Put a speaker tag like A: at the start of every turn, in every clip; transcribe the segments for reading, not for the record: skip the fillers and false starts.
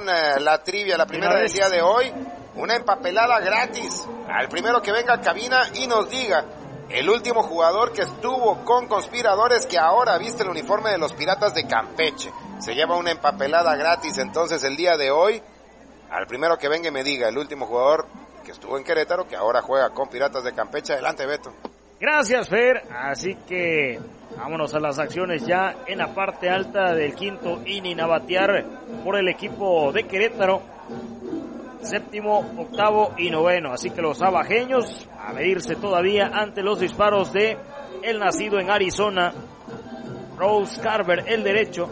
A: con la trivia, la primera del día de hoy. Una empapelada gratis al primero que venga a cabina y nos diga el último jugador que estuvo con conspiradores que ahora viste el uniforme de los Piratas de Campeche. Se lleva una empapelada gratis entonces el día de hoy. Al primero que venga y me diga el último jugador que estuvo en Querétaro que ahora juega con Piratas de Campeche. Adelante, Beto.
B: Gracias, Fer. Así que vámonos a las acciones ya en la parte alta del quinto inning a batear por el equipo de Querétaro. Séptimo, octavo y noveno. Así que los abajeños a medirse todavía ante los disparos de el nacido en Arizona, Rose Carver, el derecho.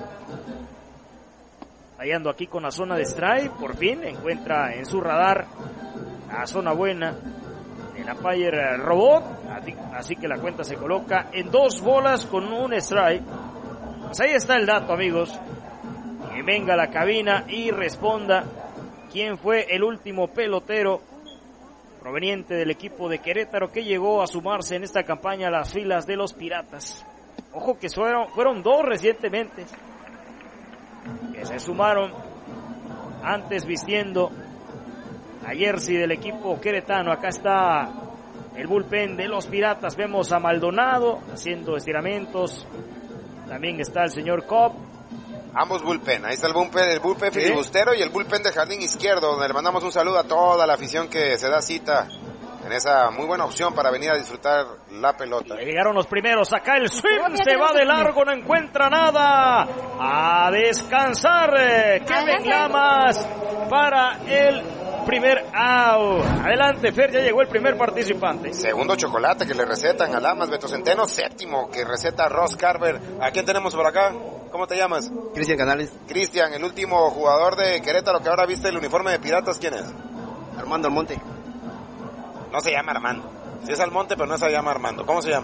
B: Fallando aquí con la zona de strike. Por fin encuentra en su radar la zona buena de la Empire Robot. Así que la cuenta se coloca en 2 bolas con un strike. Pues ahí está el dato, amigos. Que venga a la cabina y responda quién fue el último pelotero proveniente del equipo de Querétaro que llegó a sumarse en esta campaña a las filas de los Piratas. Ojo que fueron 2 recientemente que se sumaron antes vistiendo la jersey del equipo queretano. Acá está el bullpen de los Piratas. Vemos a Maldonado haciendo estiramientos. También está el señor Cobb.
A: Ambos bullpen, ahí está el bullpen filibustero y el bullpen de jardín izquierdo, donde le mandamos un saludo a toda la afición que se da cita en esa muy buena opción para venir a disfrutar la pelota.
B: Le llegaron los primeros, acá el swing se va de largo, no encuentra nada. A descansar, Kevin Lamas para el primer out. Adelante, Fer, ya llegó el primer participante.
A: Segundo chocolate que le recetan a Lamas, Beto Centeno. Séptimo que receta a Ross Carver. ¿A quién tenemos por acá? ¿Cómo te llamas?
C: Cristian Canales.
A: Cristian, el último jugador de Querétaro que ahora viste el uniforme de Piratas, ¿quién es?
C: Armando Almonte.
A: No se llama Armando. Sí es Almonte, pero no se llama Armando. ¿Cómo se llama?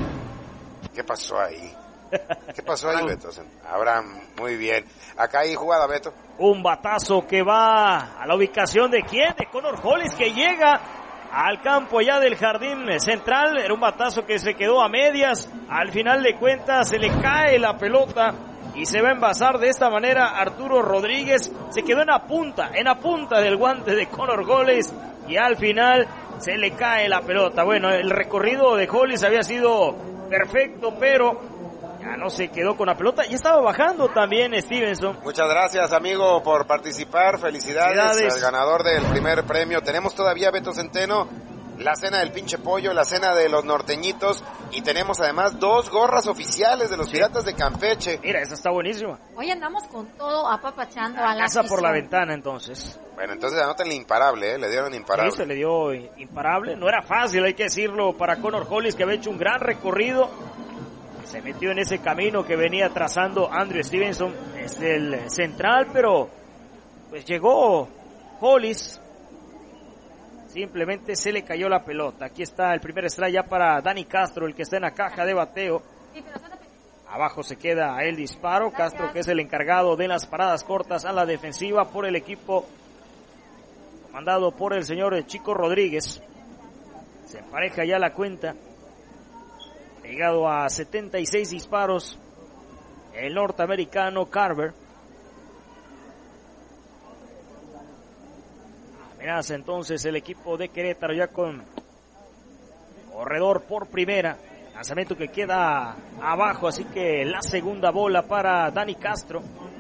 A: ¿Qué pasó ahí? ¿Qué pasó ahí, Beto? Abraham, muy bien. Acá hay jugada, Beto.
B: Un batazo que va a la ubicación de quién, de Connor Hollis, que llega al campo ya del jardín central. Era un batazo que se quedó a medias. Al final de cuentas se le cae la pelota y se va a envasar de esta manera Arturo Rodríguez. Se quedó en la punta del guante de Connor Hollis y al final se le cae la pelota. Bueno, el recorrido de Hollis había sido perfecto, pero ya no se quedó con la pelota. Ya estaba bajando también Stevenson.
A: Muchas gracias, amigo, por participar. Felicidades al ganador del primer premio. Tenemos todavía, Beto Centeno, la cena del pinche pollo, la cena de los norteñitos, y tenemos además 2 gorras oficiales de los Piratas de Campeche.
B: Mira, esa está buenísima.
D: Hoy andamos con todo apapachando a la
B: casa
D: afición.
B: por la ventana, entonces.
A: Bueno, entonces anótenle imparable, le dieron imparable.
B: Sí, se le dio imparable. No era fácil, hay que decirlo, para Connor Hollis, que había hecho un gran recorrido. Se metió en ese camino que venía trazando Andrew Stevenson desde el central, pero pues llegó Hollis. Simplemente se le cayó la pelota. Aquí está el primer strike ya para Dani Castro, el que está en la caja de bateo. Abajo se queda el disparo. Castro, que es el encargado de las paradas cortas a la defensiva por el equipo comandado por el señor Chico Rodríguez. Se empareja ya la cuenta. Ha llegado a 76 disparos el norteamericano Carver. Amenaza entonces el equipo de Querétaro ya con corredor por primera. Lanzamiento que queda abajo, así que la segunda bola para Dani Castro.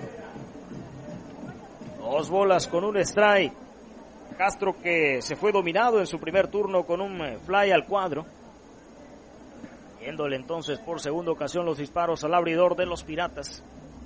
B: 2 bolas con un strike. Castro, que se fue dominado en su primer turno con un fly al cuadro. Yéndole entonces por segunda ocasión los disparos al abridor de los Piratas.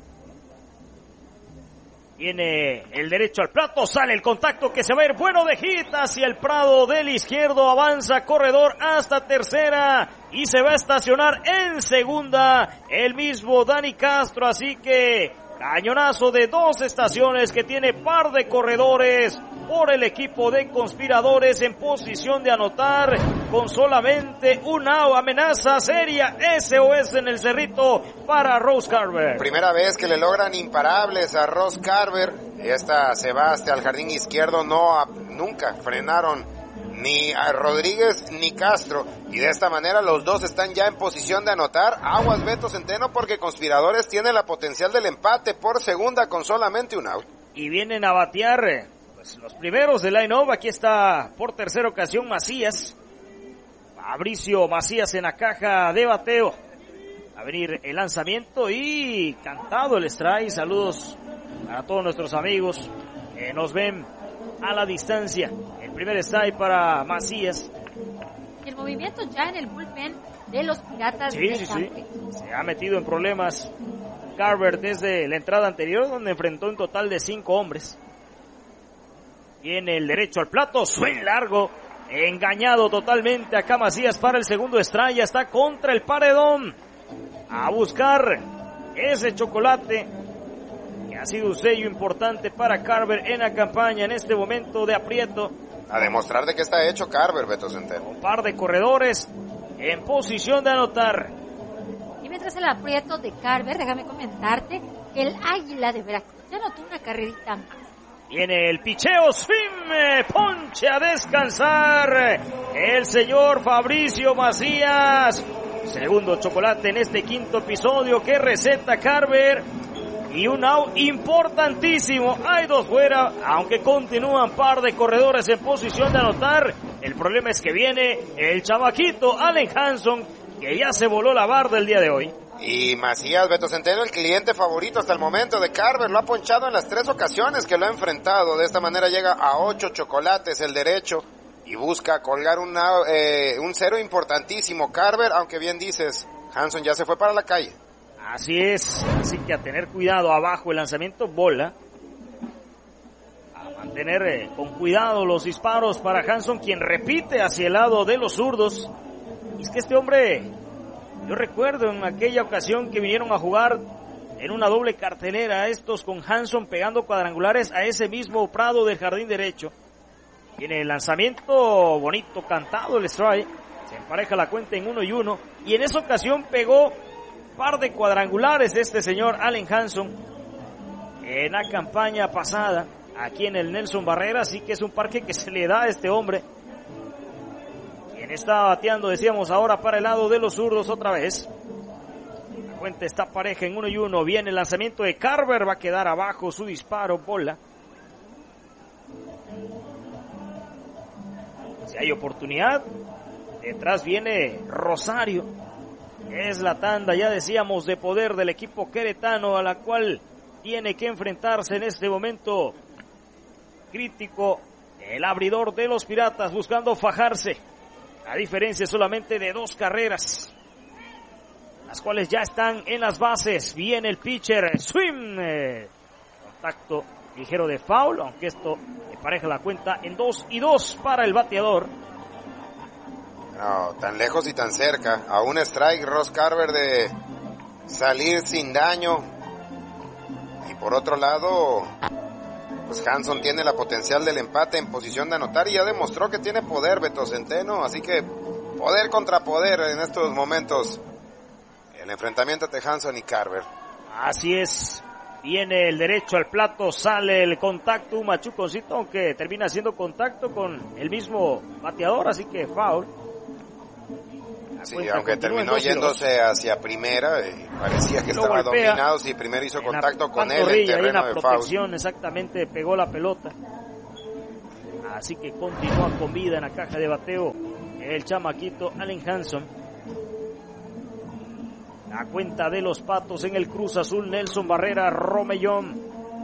B: Viene el derecho al plato, sale el contacto que se va a ir bueno de hit hacia el prado del izquierdo, avanza corredor hasta tercera y se va a estacionar en segunda el mismo Dani Castro, así que cañonazo de 2 estaciones que tiene par de corredores por el equipo de conspiradores en posición de anotar con solamente un out. Amenaza seria, SOS en el cerrito para Rose Carver.
A: Primera vez que le logran imparables a Rose Carver. Esta se va hasta el jardín izquierdo, nunca frenaron ni a Rodríguez ni Castro, y de esta manera los dos están ya en posición de anotar. Aguas, Beto Centeno, porque Conspiradores tiene la potencial del empate por segunda con solamente un out.
B: y vienen a batear pues los primeros del line-up. Aquí está por tercera ocasión Macías. Fabricio Macías en la caja de bateo. A venir el lanzamiento y cantado el strike. Saludos a todos nuestros amigos que nos ven a la distancia. El primer strike para Macías.
D: El movimiento ya en el bullpen de los Piratas de Campeche.
B: Se ha metido en problemas Carver desde la entrada anterior, donde enfrentó un total de 5 hombres. Viene el derecho al plato, swing largo, engañado totalmente acá Macías para el segundo strike, ya está contra el paredón, a buscar ese chocolate, que ha sido un sello importante para Carver en la campaña en este momento de aprieto.
A: A demostrar de qué está hecho Carver, Beto Centeno.
B: Un par de corredores en posición de anotar.
D: Y mientras el aprieto de Carver, déjame comentarte que el Águila de Veracruz ya anotó una carrerita más.
B: Viene el picheo, swing, ponche a descansar el señor Fabricio Macías. Segundo chocolate en este quinto episodio que receta Carver. Y un out importantísimo. Hay 2 fuera, aunque continúan par de corredores en posición de anotar. El problema es que viene el chamaquito Allen Hanson, que ya se voló la barda el día de hoy.
A: Y Macías, Beto Centeno, el cliente favorito hasta el momento de Carver, lo ha ponchado en las 3 ocasiones que lo ha enfrentado. De esta manera llega a 8 chocolates el derecho y busca colgar un cero importantísimo Carver, aunque bien dices, Hanson ya se fue para la calle.
B: Así es, así que a tener cuidado abajo el lanzamiento, bola. A mantener con cuidado los disparos para Hanson, quien repite hacia el lado de los zurdos. Y es que este hombre, yo recuerdo en aquella ocasión que vinieron a jugar en una doble cartelera, estos con Hanson pegando cuadrangulares a ese mismo prado del jardín derecho. Viene el lanzamiento, bonito cantado el strike, se empareja la cuenta en 1-1, y en esa ocasión pegó par de cuadrangulares de este señor Allen Hanson en la campaña pasada aquí en el Nelson Barrera, así que es un parque que se le da a este hombre, quien está bateando, decíamos, ahora para el lado de los zurdos otra vez. La cuenta está pareja en 1-1, viene el lanzamiento de Carver, va a quedar abajo su disparo, bola. Si hay oportunidad, detrás viene Rosario. Es la tanda, ya decíamos, de poder del equipo queretano, a la cual tiene que enfrentarse en este momento crítico el abridor de los Piratas, buscando fajarse. A diferencia solamente de 2 carreras, las cuales ya están en las bases. Viene el pitcher, swing, contacto ligero de foul, aunque esto empareja la cuenta en 2-2 para el bateador.
A: No, tan lejos y tan cerca. A un strike Ross Carver de salir sin daño. Y por otro lado, pues Hanson tiene la potencial del empate en posición de anotar y ya demostró que tiene poder, Beto Centeno. Así que poder contra poder en estos momentos. El enfrentamiento entre Hanson y Carver.
B: Así es. Viene el derecho al plato, sale el contacto, un machuconcito, aunque termina haciendo contacto con el mismo bateador, así que foul.
A: Sí, aunque terminó yéndose hacia primera, parecía que estaba dominado, sí, primero hizo contacto con él en terreno de foul.
B: Exactamente, pegó la pelota. Así que continúa con vida en la caja de bateo el chamaquito Allen Hanson. La cuenta de los Patos en el Cruz Azul, Nelson Barrera, Romellón.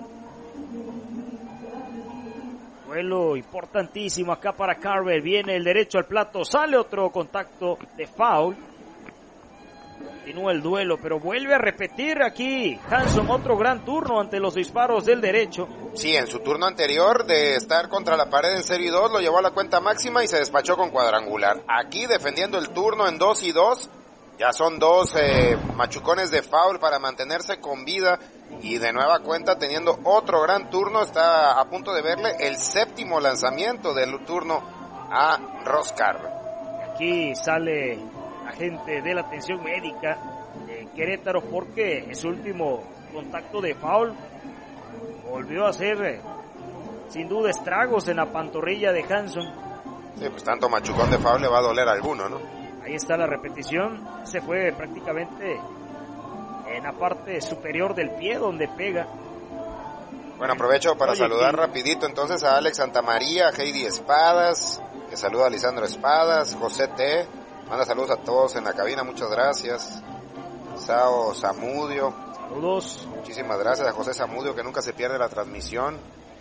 B: Duelo importantísimo acá para Carver. Viene el derecho al plato, sale otro contacto de foul. Continúa el duelo, pero vuelve a repetir aquí Hanson otro gran turno ante los disparos del derecho.
A: Sí, en su turno anterior de estar contra la pared en 0-2 lo llevó a la cuenta máxima y se despachó con cuadrangular. Aquí defendiendo el turno en 2-2. Ya son 2 machucones de foul para mantenerse con vida y de nueva cuenta teniendo otro gran turno. Está a punto de verle el 7º lanzamiento del turno a Ross Carver.
B: Aquí sale agente de la atención médica de Querétaro porque ese último contacto de foul volvió a hacer sin duda estragos en la pantorrilla de Hanson.
A: Sí, pues tanto machucón de foul le va a doler a alguno, ¿no?
B: Ahí está la repetición, se fue prácticamente en la parte superior del pie donde pega.
A: Bueno, aprovecho para saludar rapidito entonces a Alex Santamaría, a Heidi Espadas, que saluda a Lisandro Espadas, José T, manda saludos a todos en la cabina, muchas gracias. Sao Zamudio,
B: saludos.
A: Muchísimas gracias a José Zamudio, que nunca se pierde la transmisión.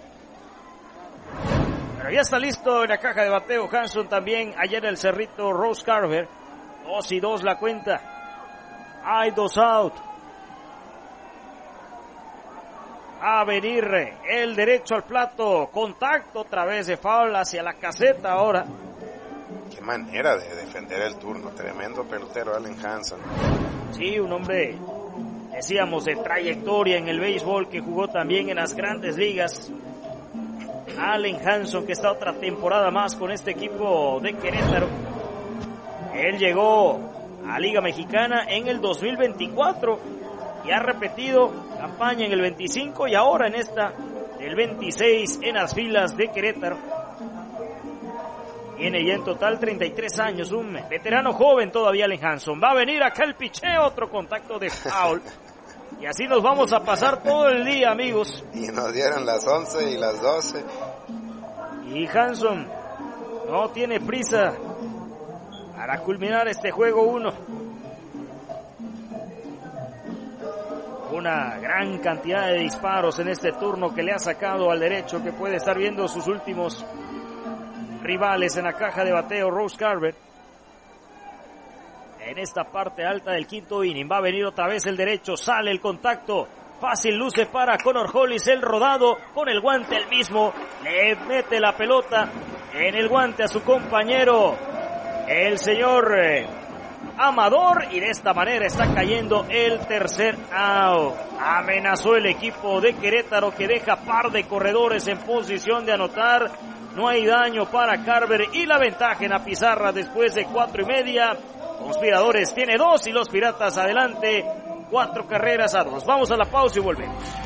B: Pero ya está listo en la caja de bateo Hanson también, ayer el cerrito Rose Carver, 2-2 la cuenta, hay 2 out. A venir el derecho al plato, contacto otra vez de foul hacia la caseta ahora.
A: Qué manera de defender el turno, tremendo pelotero Allen Hanson.
B: Sí, un hombre, decíamos, de trayectoria en el béisbol, que jugó también en las grandes ligas. Allen Hanson, que está otra temporada más con este equipo de Querétaro. Él llegó a Liga Mexicana en el 2024 y ha repetido campaña en el 25 y ahora en esta del 26 en las filas de Querétaro. Tiene ya en total 33 años, un veterano joven todavía Allen Hanson. Va a venir acá el picheo, otro contacto de foul. Y así nos vamos a pasar todo el día, amigos.
A: Y nos dieron las 11 y las 12.
B: Y Hanson no tiene prisa para culminar este juego 1. Una gran cantidad de disparos en este turno que le ha sacado al derecho, que puede estar viendo sus últimos rivales en la caja de bateo, Rose Carver. En esta parte alta del quinto inning va a venir otra vez el derecho, sale el contacto, fácil luce para Connor Hollis, el rodado con el guante el mismo, le mete la pelota en el guante a su compañero, el señor Amador, y de esta manera está cayendo el tercer out. Amenazó el equipo de Querétaro, que deja par de corredores en posición de anotar. No hay daño para Carver y la ventaja en la pizarra después de 4.5. Conspiradores tiene 2 y los Piratas adelante 4 carreras a 2. Vamos a la pausa y volvemos.